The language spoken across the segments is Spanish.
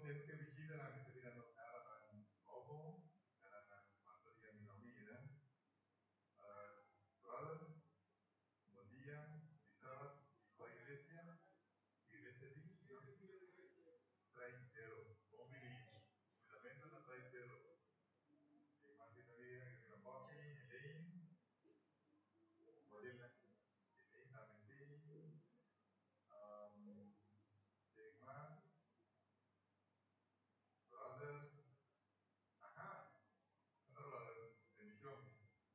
contento que visita la gente tirando cara en ojo, cara en maestría mi nombre, brother, buen día, Elizabeth, hijo de iglesia di, traicero, bom menino, cuidamento da traicero. Imagina vida que me papi, Elaine, modelo, Elaine también, ¿qué más? Brother, ajá, brother, bendición.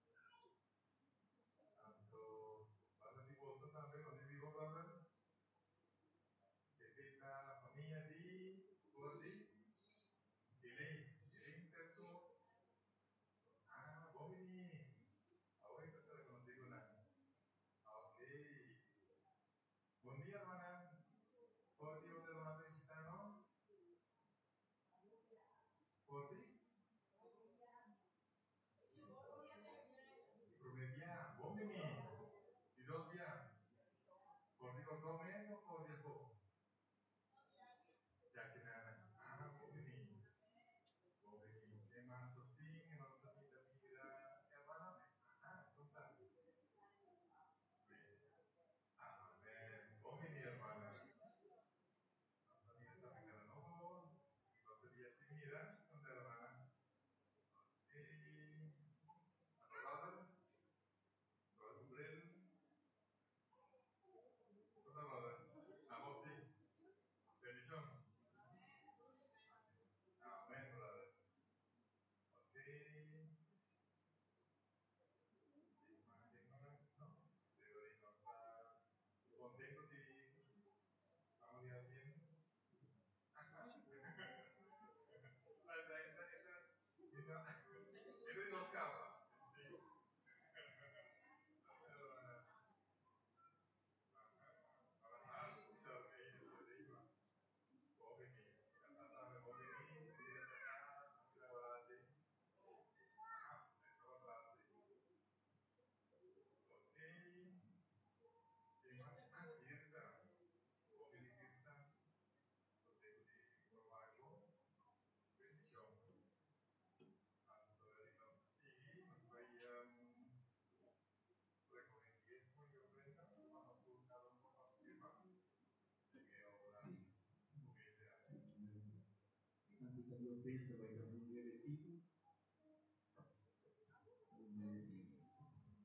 Tanto, brother di posto también, quando dico brother, che sei la famiglia di, Elaine terzo, uomini, ahorita te reconocí una. Ok, buen día hermana, ¿por ti o hermano visitanos? ¿Por ti? Prometía, uomini, y dos días. ¿Por ti los hombres o por Dios? Ya que nada, uomini. ¿Qué más? Tostín, que no se pide vida, hermana. Conta. Amén. Uomini, hermana. No sabía también era no, no sabía si mira, conta hermana. Brother, brother Brel, conta brother. Vos sí. Bendición. Amén, brother. Ok. ¿No? Teoría no está contento que vamos a ir bien. Ele não escapa. Sim. Para puxar bem, Bobini. Kasama Bobini, dia teka, kita berarti. Kita berarti. Oke. Gimana? Kirsa. Bobini Kirsa. Potevo di Provago. Bendición. Allora, sì, ma recoger diezmo y ofrenda, vamos a buscar un poco más firma, que ahora humilde. Nanti kami ofrenda vai dar un breve ciclo.